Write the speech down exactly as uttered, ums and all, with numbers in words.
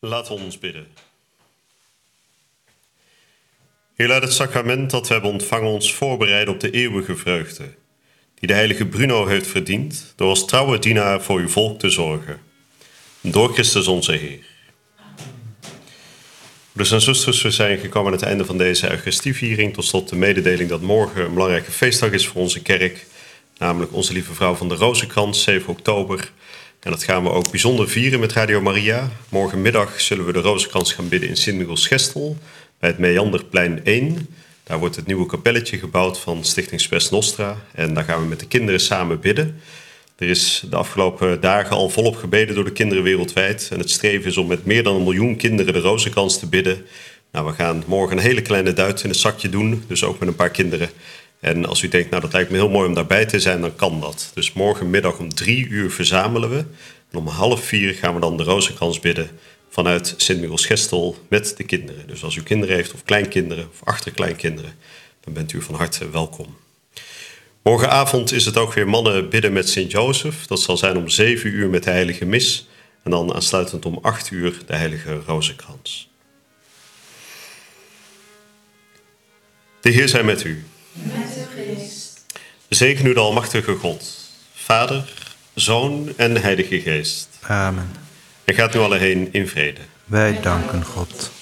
Laten we ons bidden. Heer, laat het sacrament dat we hebben ontvangen ons voorbereiden op de eeuwige vreugde, die de heilige Bruno heeft verdiend, door als trouwe dienaar voor uw volk te zorgen. Door Christus onze Heer. Broeders en zusters, we zijn gekomen aan het einde van deze Eucharistieviering. Tot slot de mededeling dat morgen een belangrijke feestdag is voor onze kerk, namelijk Onze Lieve Vrouw van de Rozenkrans, zeven oktober. En dat gaan we ook bijzonder vieren met Radio Maria. Morgenmiddag zullen we de Rozenkrans gaan bidden in Sint-Michiels-Gestel, bij het Meanderplein één. Daar wordt het nieuwe kapelletje gebouwd van Stichting Spes Nostra. En daar gaan we met de kinderen samen bidden. Er is de afgelopen dagen al volop gebeden door de kinderen wereldwijd. En het streven is om met meer dan een miljoen kinderen de Rozenkrans te bidden. Nou, we gaan morgen een hele kleine duit in het zakje doen, dus ook met een paar kinderen. En als u denkt, nou dat lijkt me heel mooi om daarbij te zijn, dan kan dat. Dus morgenmiddag om drie uur verzamelen we. En om half vier gaan we dan de Rozenkrans bidden vanuit Sint-Michiels-Gestel met de kinderen. Dus als u kinderen heeft of kleinkinderen of achterkleinkinderen, dan bent u van harte welkom. Morgenavond is het ook weer mannen bidden met Sint-Jozef. Dat zal zijn om zeven uur met de heilige mis. En dan aansluitend om acht uur de heilige Rozenkrans. De Heer zij met u. Met de geest. Zegen u de almachtige God, Vader, Zoon en Heilige Geest. Amen. En gaat nu alle heen in vrede. Wij danken God.